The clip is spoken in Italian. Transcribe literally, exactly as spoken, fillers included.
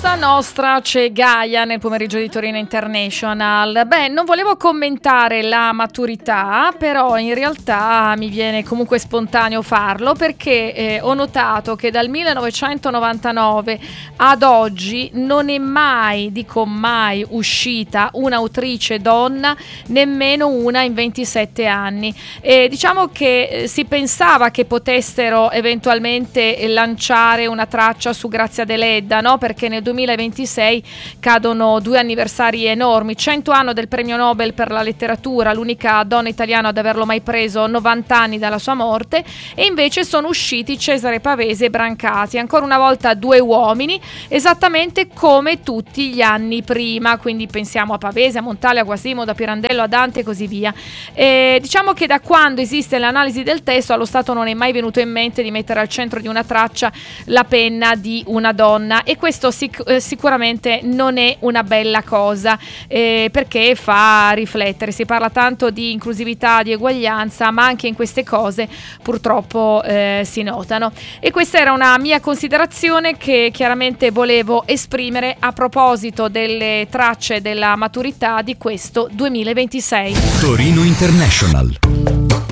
Nostra c'è Gaia nel pomeriggio di Torino International. Beh, non volevo commentare la maturità, però in realtà mi viene comunque spontaneo farlo perché eh, ho notato che dal millenovecentonovantanove ad oggi non è mai, dico mai, uscita un'autrice donna, nemmeno una in ventisette anni. E diciamo che eh, si pensava che potessero eventualmente eh, lanciare una traccia su Grazia Deledda, no? Perché nel duemilaventisei cadono due anniversari enormi, cento anni del premio Nobel per la letteratura, l'unica donna italiana ad averlo mai preso, novanta anni dalla sua morte, e invece sono usciti Cesare Pavese e Brancati, ancora una volta due uomini, esattamente come tutti gli anni prima, quindi pensiamo a Pavese, a Montale, a Quasimodo, a Pirandello, a Dante e così via. E diciamo che da quando esiste l'analisi del testo allo Stato non è mai venuto in mente di mettere al centro di una traccia la penna di una donna, e questo sic- eh, sicuramente non è una bella cosa, eh, perché fa riflettere. Si parla tanto di inclusività, di eguaglianza, ma anche in queste cose purtroppo eh, si notano, e questa era una mia considerazione che chiaramente volevo esprimere a proposito delle tracce della maturità di questo duemilaventisei. Torino International.